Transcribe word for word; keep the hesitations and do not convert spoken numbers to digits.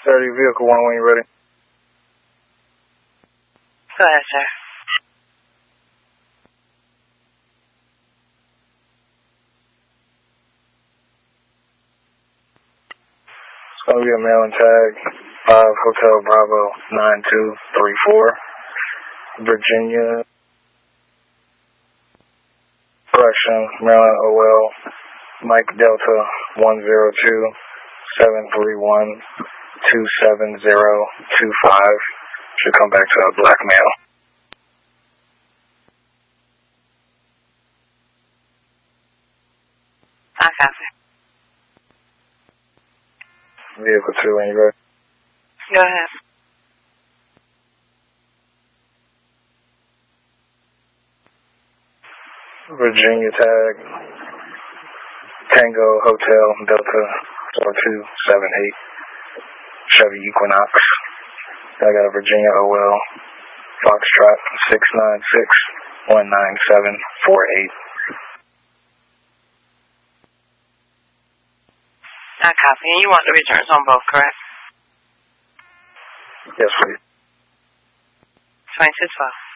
thirty, vehicle one when you're ready. Go ahead, sir. It's going to be a mail and tag, five Hotel Bravo nine two three four, Virginia, correction, Maryland O L, Mike Delta one zero two seven three one two seven zero two five. Should come back to a black male. I copy. Vehicle two when you're ready. Go ahead. Virginia tag, Tango Hotel Delta four two seven eight, Chevy Equinox. I got a Virginia O L, Foxtrot six nine six one nine seven four eight. I copy. And you want the returns on both, correct? Yes, please. twenty-two twelve.